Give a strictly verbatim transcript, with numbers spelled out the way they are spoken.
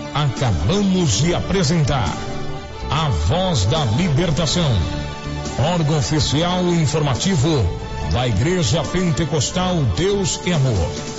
acabamos de apresentar A Voz da Libertação, órgão oficial e informativo da Igreja Pentecostal Deus e Amor.